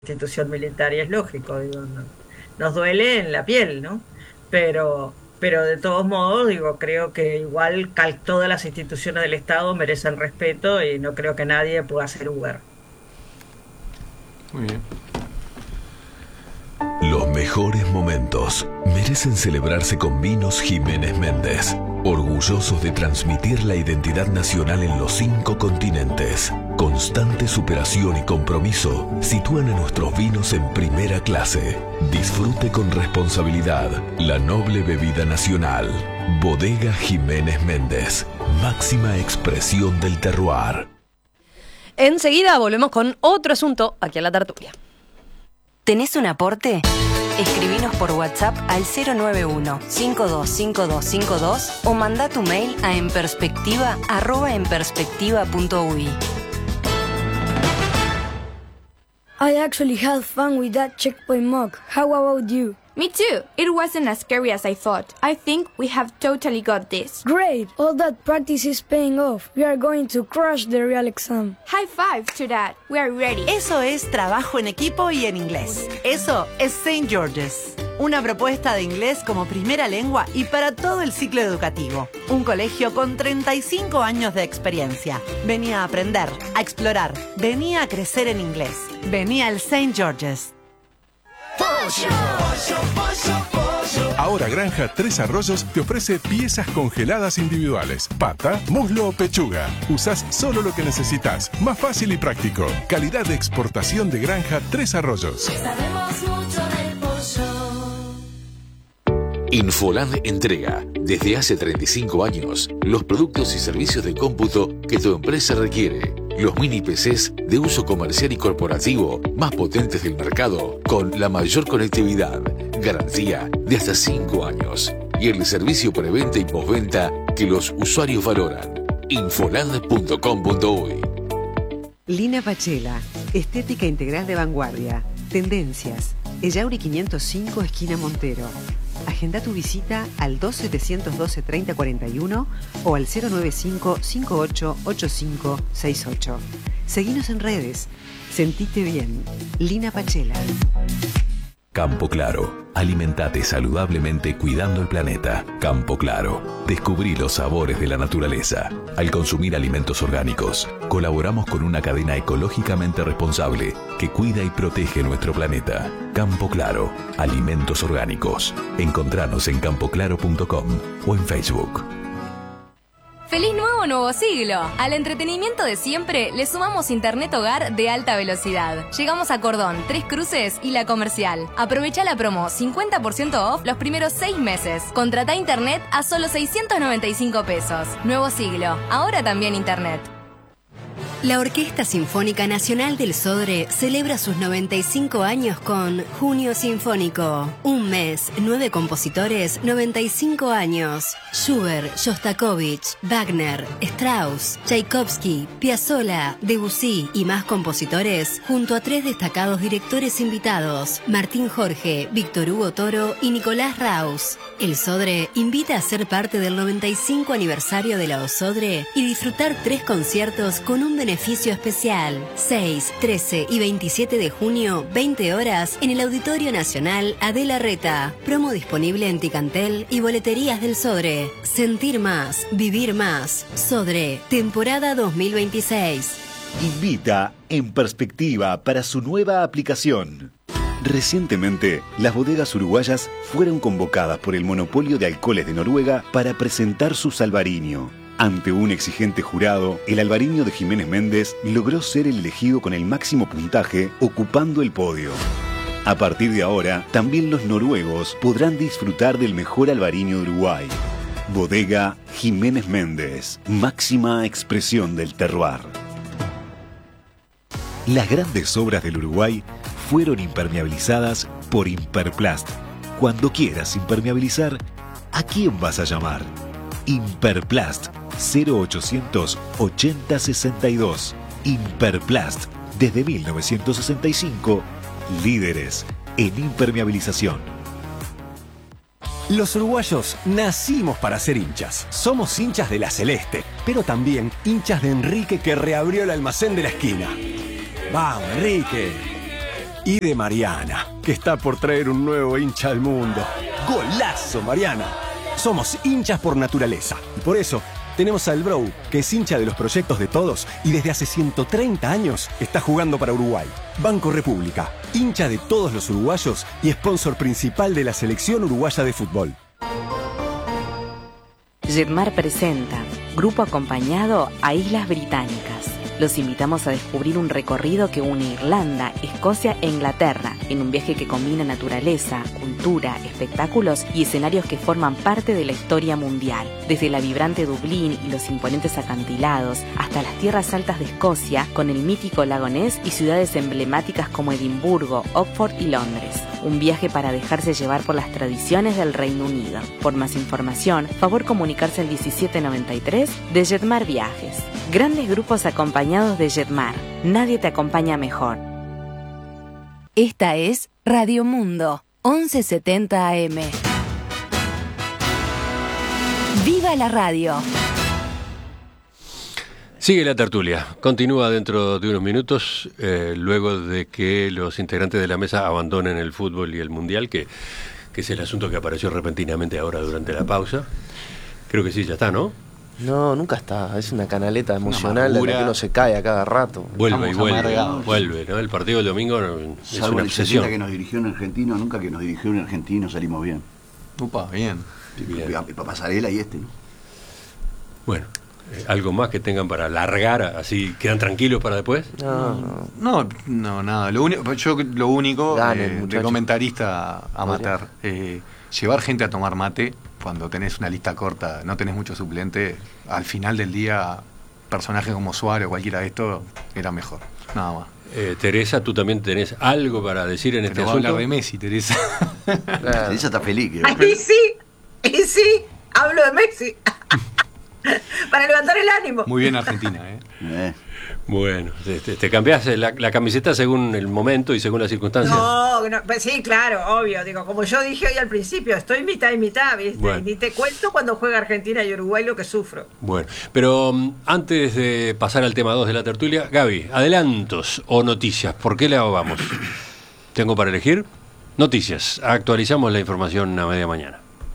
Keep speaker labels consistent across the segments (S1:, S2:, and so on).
S1: institución militar y es lógico, digo, nos duele en la piel, ¿no? Pero de todos modos, digo, creo que igual todas las instituciones del Estado merecen respeto y no creo que nadie pueda ser Uber.
S2: Muy bien.
S3: Los mejores momentos merecen celebrarse con Vinos Jiménez Méndez, orgullosos de transmitir la identidad nacional en los 5 continentes. Constante superación y compromiso sitúan a nuestros vinos en primera clase. Disfrute con responsabilidad la noble bebida nacional. Bodega Jiménez Méndez, máxima expresión del terroir.
S4: Enseguida volvemos con otro asunto aquí a la tertulia.
S5: ¿Tenés un aporte? Escribinos por WhatsApp al 091-525252 o mandá tu mail a enperspectiva@enperspectiva.ui.
S6: I actually had fun with that checkpoint mock. How about you?
S7: Me too. It wasn't as scary as I thought. I think we have totally got this.
S6: Great! All that practice is paying off. We are going to crush the real exam.
S7: High five to that. We are ready.
S8: Eso es trabajo en equipo y en inglés. Eso es St. George's. Una propuesta de inglés como primera lengua y para todo el ciclo educativo. Un colegio con 35 años de experiencia. Vení a aprender, a explorar. Vení a crecer en inglés. Vení al St. George's.
S9: Ahora Granja Tres Arroyos te ofrece piezas congeladas individuales. Pata, muslo o pechuga. Usás solo lo que necesitas. Más fácil y práctico. Calidad de exportación de Granja Tres Arroyos.
S10: Sabemos mucho del pollo.
S3: Infoland entrega, desde hace 35 años, los productos y servicios de cómputo que tu empresa requiere. Los mini PCs de uso comercial y corporativo más potentes del mercado, con la mayor conectividad, garantía de hasta 5 años y el servicio preventa y postventa que los usuarios valoran. Infoland.com.uy.
S11: Lina Pachela, estética integral de vanguardia, tendencias, Ellauri 505 esquina Montero. Agenda tu visita al 2712-3041 o al 095-588568. Seguinos en redes. Sentite bien. Lina Pachela.
S3: Campo Claro. Alimentate saludablemente cuidando el planeta. Campo Claro. Descubrí los sabores de la naturaleza. Al consumir alimentos orgánicos, colaboramos con una cadena ecológicamente responsable que cuida y protege nuestro planeta. Campo Claro. Alimentos orgánicos. Encontranos en campoclaro.com o en Facebook.
S12: ¡Feliz nuevo siglo! Al entretenimiento de siempre le sumamos internet hogar de alta velocidad. Llegamos a Cordón, Tres Cruces y La Comercial. Aprovecha la promo 50% off los primeros 6 meses. Contrata internet a solo 695 pesos. Nuevo siglo, ahora también internet.
S5: La Orquesta Sinfónica Nacional del Sodre celebra sus 95 años con Junio Sinfónico. Un mes, 9 compositores, 95 años. Schubert, Shostakovich, Wagner, Strauss, Tchaikovsky, Piazzolla, Debussy y más compositores, junto a 3 destacados directores invitados, Martín Jorge, Víctor Hugo Toro y Nicolás Raus. El Sodre invita a ser parte del 95 aniversario de la OSODRE y disfrutar 3 conciertos con un beneficio especial. 6, 13 y 27 de junio, 20 horas, en el Auditorio Nacional Adela Reta. Promo disponible en Ticantel y boleterías del Sodre. Sentir más, vivir más. Sodre, temporada 2026.
S13: Invita En Perspectiva para su nueva aplicación. Recientemente, las bodegas uruguayas fueron convocadas por el Monopolio de Alcoholes de Noruega para presentar su Albariño. Ante un exigente jurado, el Albariño de Jiménez Méndez logró ser el elegido con el máximo puntaje, ocupando el podio. A partir de ahora, también los noruegos podrán disfrutar del mejor albariño de Uruguay. Bodega Jiménez Méndez, máxima expresión del terroir. Las grandes obras del Uruguay fueron impermeabilizadas por Imperplast. Cuando quieras impermeabilizar, ¿a quién vas a llamar? Imperplast 0800 80 62. Imperplast, desde 1965, líderes en impermeabilización.
S14: Los uruguayos nacimos para ser hinchas. Somos hinchas de la Celeste, pero también hinchas de Enrique, que reabrió el almacén de la esquina. ¡Vamos, Enrique! Y de Mariana, que está por traer un nuevo hincha al mundo. ¡Golazo, Mariana! Somos hinchas por naturaleza. Y por eso tenemos al Bro, que es hincha de los proyectos de todos y desde hace 130 años está jugando para Uruguay. Banco República, hincha de todos los uruguayos y sponsor principal de la selección uruguaya de fútbol.
S15: Jetmar presenta Grupo Acompañado a Islas Británicas. Los invitamos a descubrir un recorrido que une Irlanda, Escocia e Inglaterra, en un viaje que combina naturaleza, cultura, espectáculos y escenarios que forman parte de la historia mundial. Desde la vibrante Dublín y los imponentes acantilados, hasta las tierras altas de Escocia, con el mítico lago Ness y ciudades emblemáticas como Edimburgo, Oxford y Londres. Un viaje para dejarse llevar por las tradiciones del Reino Unido. Por más información, favor comunicarse al 1793 de Jetmar Viajes. Grandes grupos acompañados de Jetmar. Nadie te acompaña mejor.
S5: Esta es Radio Mundo, 1170 AM. ¡Viva la radio!
S2: Sigue la tertulia. Continúa dentro de unos minutos, luego de que los integrantes de la mesa abandonen el fútbol y el mundial, que es el asunto que apareció repentinamente ahora durante la pausa. Creo que sí, ya está, ¿no?
S16: No, nunca está. Es una canaleta emocional de la que uno se cae a cada rato.
S2: Vuelve, ¿no? El partido del domingo es una obsesión.
S17: Que nos dirigió un argentino, nunca que nos dirigió un argentino salimos bien.
S18: Upa, bien.
S17: Pasarela y este, ¿no?
S2: Bueno, ¿algo más que tengan para largar? ¿Así quedan tranquilos para después?
S18: No, nada. Lo único, de comentarista amateur, llevar gente a tomar mate cuando tenés una lista corta, no tenés mucho suplente, al final del día, personajes como Suárez o cualquiera de estos era mejor, nada más.
S2: Teresa, ¿tú también tenés algo para decir en este asunto?
S18: Hablar de Messi, Teresa.
S17: Teresa está feliz.
S1: ¡Ay, sí! Hablo de Messi. Para levantar el ánimo.
S18: Muy bien Argentina,
S2: Bueno, te cambiás la camiseta según el momento y según las circunstancias.
S1: No, pues sí, claro, obvio. Digo, como yo dije hoy al principio, estoy mitad y mitad, ¿viste?
S2: Bueno.
S1: Ni te cuento cuando juega Argentina y Uruguay lo que sufro.
S2: Bueno, pero antes de pasar al tema 2 de la tertulia, Gaby, adelantos o noticias, ¿por qué lado vamos? ¿Tengo para elegir? Noticias, actualizamos la información a media mañana.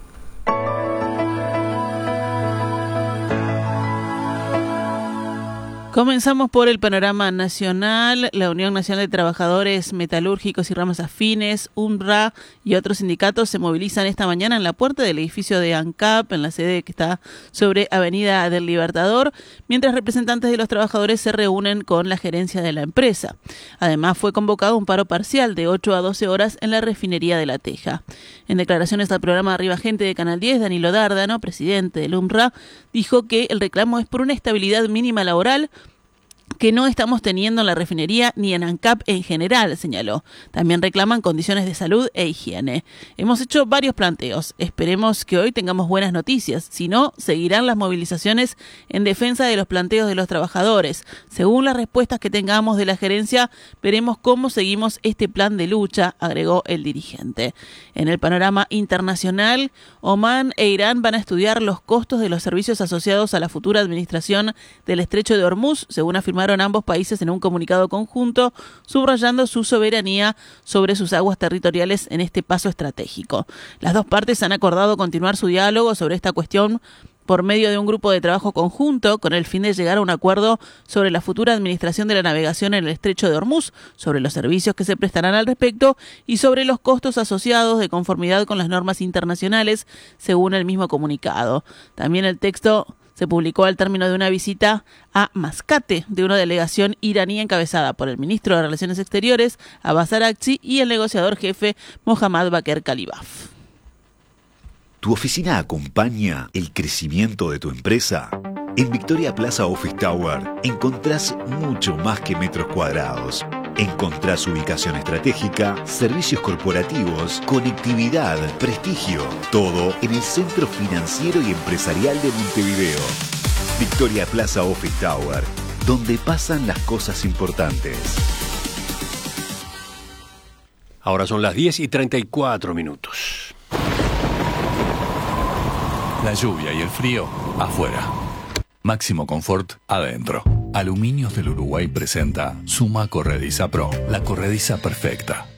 S19: Comenzamos por el panorama nacional. La Unión Nacional de Trabajadores Metalúrgicos y Ramas Afines, UNRWA y otros sindicatos se movilizan esta mañana en la puerta del edificio de ANCAP, en la sede que está sobre Avenida del Libertador, mientras representantes de los trabajadores se reúnen con la gerencia de la empresa. Además, fue convocado un paro parcial de 8 a 12 horas en la refinería de La Teja. En declaraciones al programa Arriba Gente de Canal 10, Danilo Dárdano, presidente del UNRWA, dijo que el reclamo es por una estabilidad mínima laboral que no estamos teniendo en la refinería ni en ANCAP en general, señaló. También reclaman condiciones de salud e higiene. Hemos hecho varios planteos. Esperemos que hoy tengamos buenas noticias. Si no, seguirán las movilizaciones en defensa de los planteos de los trabajadores. Según las respuestas que tengamos de la gerencia, veremos cómo seguimos este plan de lucha, agregó el dirigente. En el panorama internacional, Omán e Irán van a estudiar los costos de los servicios asociados a la futura administración del Estrecho de Hormuz, según afirmaron ambos países en un comunicado conjunto, subrayando su soberanía sobre sus aguas territoriales en este paso estratégico. Las dos partes han acordado continuar su diálogo sobre esta cuestión por medio de un grupo de trabajo conjunto con el fin de llegar a un acuerdo sobre la futura administración de la navegación en el Estrecho de Hormuz, sobre los servicios que se prestarán al respecto y sobre los costos asociados de conformidad con las normas internacionales, según el mismo comunicado. También el texto se publicó al término de una visita a Mascate de una delegación iraní encabezada por el ministro de Relaciones Exteriores, Abbas Araghchi, y el negociador jefe, Mohammad Bakr Kalibaf.
S13: ¿Tu oficina acompaña el crecimiento de tu empresa? En Victoria Plaza Office Tower encontrás mucho más que metros cuadrados. Encontrás ubicación estratégica, servicios corporativos, conectividad, prestigio. Todo en el centro financiero y empresarial de Montevideo. Victoria Plaza Office Tower, donde pasan las cosas importantes.
S2: Ahora son las 10:34.
S20: La lluvia y el frío afuera. Máximo confort adentro.
S3: Aluminios del Uruguay presenta Suma Corrediza Pro, la corrediza perfecta.